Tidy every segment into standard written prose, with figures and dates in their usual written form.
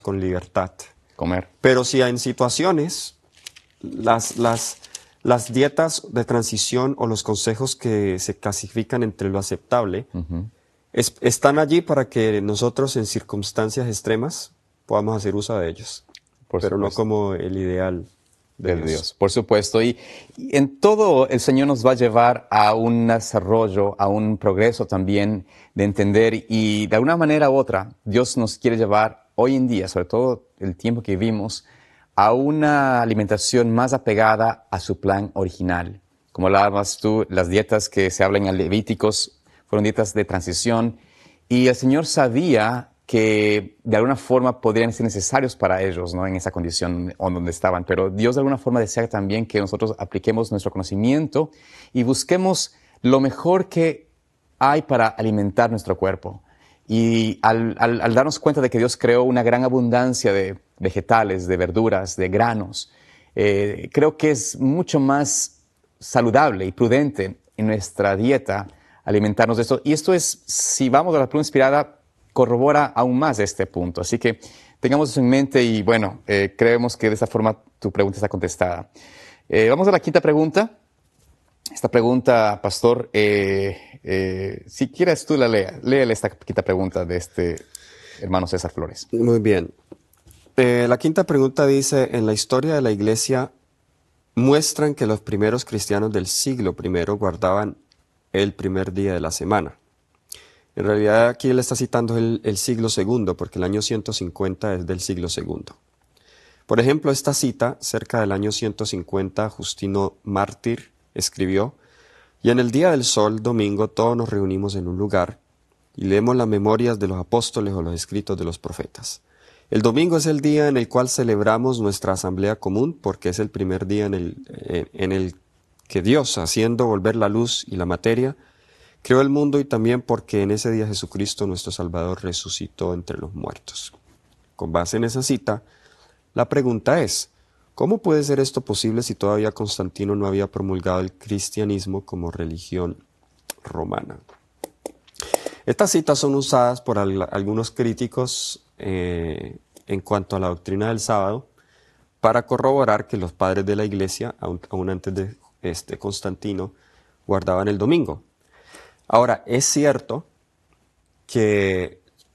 con libertad. Comer. Pero si en situaciones las dietas de transición o los consejos que se clasifican entre lo aceptable están allí para que nosotros en circunstancias extremas podamos hacer uso de ellos, pero no como el ideal de Dios. Por supuesto. Y en todo el Señor nos va a llevar a un desarrollo, a un progreso también de entender, y de alguna manera u otra Dios nos quiere llevar hoy en día, sobre todo el tiempo que vivimos, a una alimentación más apegada a su plan original. Como hablabas tú, las dietas que se hablan en Levíticos fueron dietas de transición, y el Señor sabía que de alguna forma podrían ser necesarios para ellos, ¿no? En esa condición donde estaban. Pero Dios de alguna forma desea también que nosotros apliquemos nuestro conocimiento y busquemos lo mejor que hay para alimentar nuestro cuerpo. Y al darnos cuenta de que Dios creó una gran abundancia de vegetales, de verduras, de granos, creo que es mucho más saludable y prudente en nuestra dieta alimentarnos de esto. Y esto es, si vamos a la pluma inspirada, corrobora aún más este punto. Así que tengamos eso en mente y bueno, creemos que de esa forma tu pregunta está contestada. Vamos a la quinta pregunta. Esta pregunta, pastor, si quieres tú léele esta quinta pregunta de este hermano César Flores. Muy bien. La quinta pregunta dice, en la historia de la iglesia muestran que los primeros cristianos del siglo I guardaban el primer día de la semana. En realidad aquí él está citando el siglo II, porque el año 150 es del siglo II. Por ejemplo, esta cita, cerca del año 150, Justino Mártir escribió, y en el día del sol, domingo, todos nos reunimos en un lugar y leemos las memorias de los apóstoles o los escritos de los profetas. El domingo es el día en el cual celebramos nuestra asamblea común, porque es el primer día en el que Dios, haciendo volver la luz y la materia, creó el mundo, y también porque en ese día Jesucristo, nuestro Salvador, resucitó entre los muertos. Con base en esa cita, la pregunta es, ¿cómo puede ser esto posible si todavía Constantino no había promulgado el cristianismo como religión romana? Estas citas son usadas por algunos críticos en cuanto a la doctrina del sábado para corroborar que los padres de la iglesia, aún antes de Constantino, guardaban el domingo. Ahora, es cierto que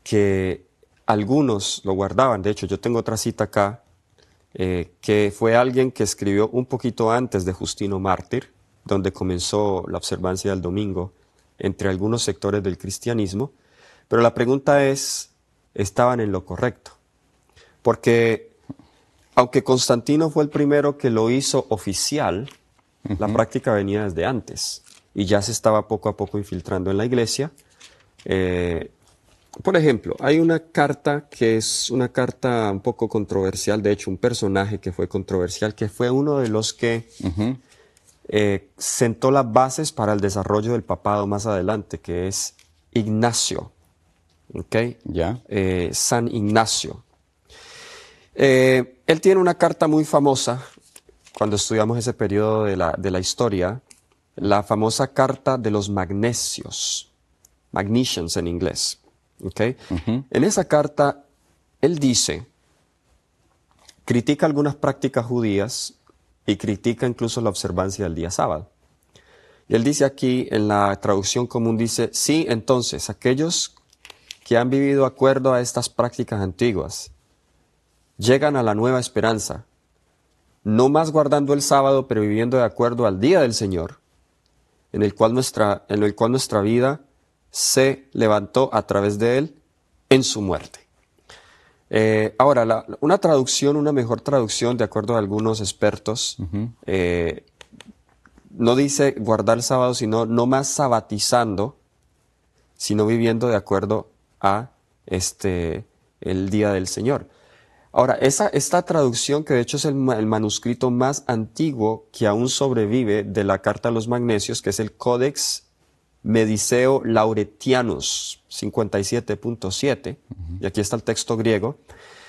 algunos lo guardaban. De hecho, yo tengo otra cita acá, que fue alguien que escribió un poquito antes de Justino Mártir, donde comenzó la observancia del domingo entre algunos sectores del cristianismo. Pero la pregunta es, ¿estaban en lo correcto? Porque, aunque Constantino fue el primero que lo hizo oficial, la práctica venía desde antes y ya se estaba poco a poco infiltrando en la iglesia. Por ejemplo, hay una carta que es una carta un poco controversial, de hecho un personaje que fue controversial, que fue uno de los que sentó las bases para el desarrollo del papado más adelante, que es Ignacio, ¿okay? San Ignacio. Él tiene una carta muy famosa, cuando estudiamos ese periodo de la historia, la famosa carta de los magnesios, Magnesians en inglés. ¿Okay? En esa carta, él dice, critica algunas prácticas judías y critica incluso la observancia del día sábado. Y él dice aquí, en la traducción común, dice, sí, entonces, aquellos que han vivido de acuerdo a estas prácticas antiguas llegan a la nueva esperanza, no más guardando el sábado, pero viviendo de acuerdo al día del Señor, en el cual nuestra vida se levantó a través de él en su muerte. Ahora, una mejor traducción, de acuerdo a algunos expertos, no dice guardar el sábado, sino no más sabatizando, sino viviendo de acuerdo a el día del Señor. Ahora, esta traducción, que de hecho es el manuscrito más antiguo que aún sobrevive de la Carta a los Magnesios, que es el Codex Mediceo Lauretianus 57.7, y aquí está el texto griego.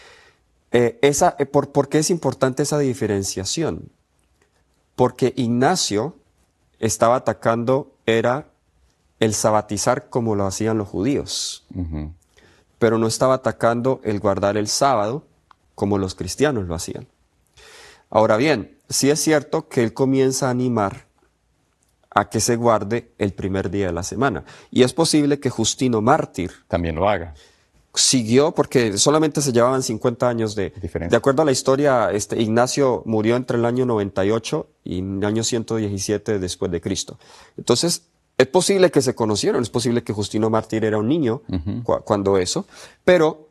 ¿Por qué es importante esa diferenciación? Porque Ignacio estaba atacando, era el sabatizar como lo hacían los judíos. pero no estaba atacando el guardar el sábado como los cristianos lo hacían. Ahora bien, sí es cierto que él comienza a animar a que se guarde el primer día de la semana. Y es posible que Justino Mártir También lo haga. siguió, porque solamente se llevaban 50 años Diferencia. de acuerdo a la historia, Ignacio murió entre el año 98 y el año 117 después de Cristo. Entonces, es posible que se conocieron, es posible que Justino Mártir era un niño cuando eso, pero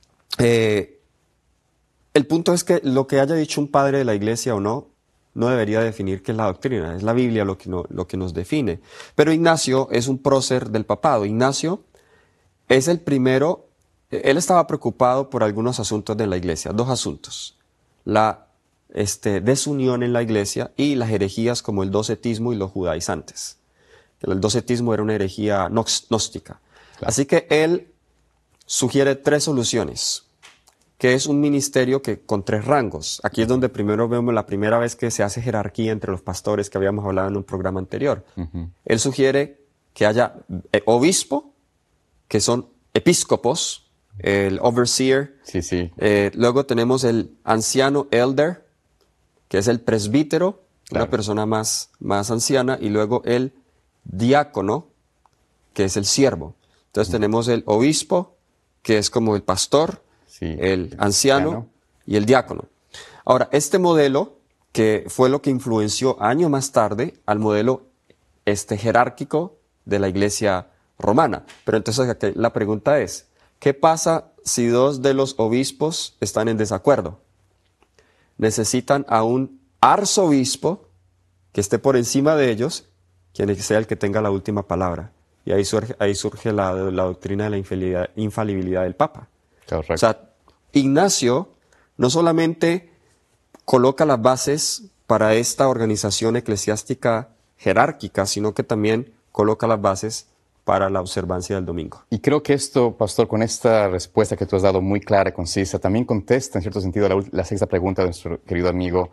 el punto es que lo que haya dicho un padre de la iglesia o no, no debería definir qué es la doctrina, es la Biblia lo que nos define. Pero Ignacio es un prócer del papado. Ignacio es el primero, él estaba preocupado por algunos asuntos de la iglesia, dos asuntos: la desunión en la iglesia y las herejías como el docetismo y los judaizantes. El docetismo era una herejía gnóstica. Claro. Así que él sugiere tres soluciones, que es un ministerio con tres rangos. Aquí es donde primero vemos la primera vez que se hace jerarquía entre los pastores que habíamos hablado en un programa anterior. Él sugiere que haya obispo, que son episcopos, el overseer. Sí, sí. Luego tenemos el anciano, elder, que es el presbítero, Claro. una persona más anciana, y luego el diácono, que es el siervo. Entonces tenemos el obispo, que es como el pastor, Sí. el anciano y el diácono. Ahora, este modelo, que fue lo que influenció años más tarde al modelo jerárquico de la iglesia romana. Pero entonces aquí la pregunta es, ¿qué pasa si dos de los obispos están en desacuerdo? Necesitan a un arzobispo que esté por encima de ellos, quien sea el que tenga la última palabra. Y ahí surge la doctrina de la infalibilidad del Papa. Correcto. O sea, Ignacio no solamente coloca las bases para esta organización eclesiástica jerárquica, sino que también coloca las bases para la observancia del domingo. Y creo que esto, pastor, con esta respuesta que tú has dado muy clara y concisa, también contesta en cierto sentido la sexta pregunta de nuestro querido amigo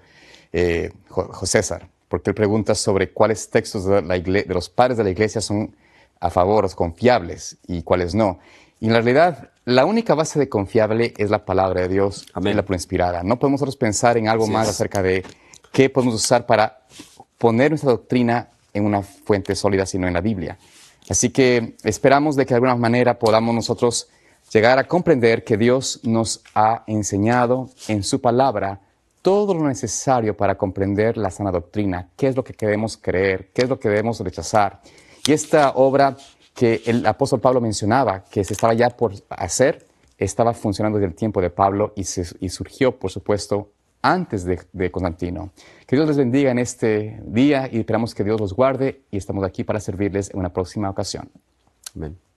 José César, porque él pregunta sobre cuáles textos de los padres de la iglesia son a favor, confiables, y cuáles no. Y en realidad, la única base de confiable es la palabra de Dios, Amén. es la inspirada. No podemos nosotros pensar en algo Así más es. acerca de qué podemos usar para poner nuestra doctrina en una fuente sólida, sino en la Biblia. Así que esperamos de que de alguna manera podamos nosotros llegar a comprender que Dios nos ha enseñado en su palabra todo lo necesario para comprender la sana doctrina, qué es lo que debemos creer, qué es lo que debemos rechazar. Y esta obra que el apóstol Pablo mencionaba, que se estaba ya por hacer, estaba funcionando desde el tiempo de Pablo y surgió, por supuesto, antes de Constantino. Que Dios les bendiga en este día y esperamos que Dios los guarde y estamos aquí para servirles en una próxima ocasión. Amén.